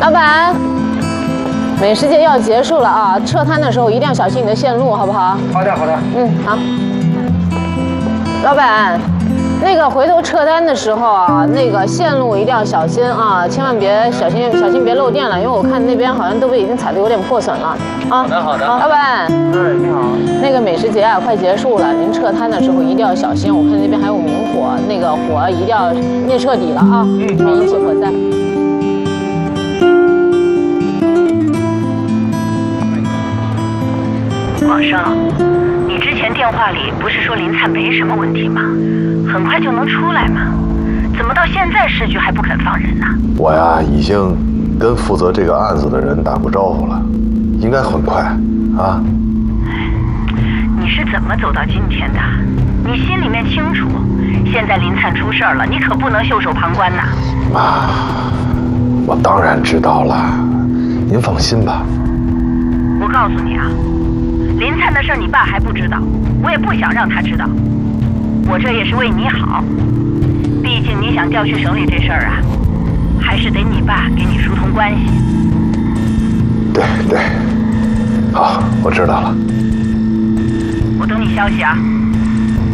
老板，美食节要结束了啊，撤摊的时候一定要小心你的线路，好不好？ 好的，好的。 好。老板，那个回头撤单的时候啊，那个线路一定要小心啊，千万别小心别漏电了，因为我看那边好像都已经踩得有点破损了啊。 好的。 老板， 你好。 那个美食节啊快结束了，您撤摊的时候一定要小心，我看那边还有明火，那个火一定要灭彻底了啊，别引起火灾。 王生，你之前电话里不是说林灿没什么问题吗？很快就能出来吗？怎么到现在市局还不肯放人呢？ 我呀，已经跟负责这个案子的人打过招呼了，应该很快啊。 你是怎么走到今天的？你心里面清楚，现在林灿出事了，你可不能袖手旁观呐。 妈，我当然知道了，您放心吧。 我告诉你啊，林灿的事你爸还不知道，我也不想让他知道。我这也是为你好，毕竟你想调去省里这事儿啊，还是得你爸给你疏通关系。 对，好，我知道了。 我等你消息啊。